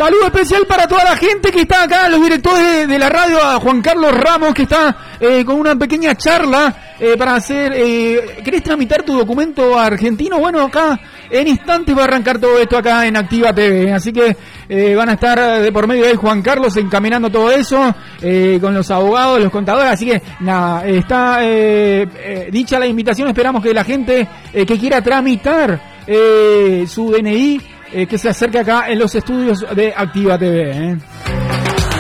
Saludo especial para toda la gente que está acá, los directores de la radio, a Juan Carlos Ramos, que está con una pequeña charla para hacer... ¿Querés tramitar tu documento argentino? Bueno, acá en instantes va a arrancar todo esto acá en Activa TV, así que van a estar de por medio de Juan Carlos encaminando todo eso, con los abogados, los contadores, así que nada, está dicha la invitación, esperamos que la gente que quiera tramitar su DNI, que se acerque acá en los estudios de Activa TV.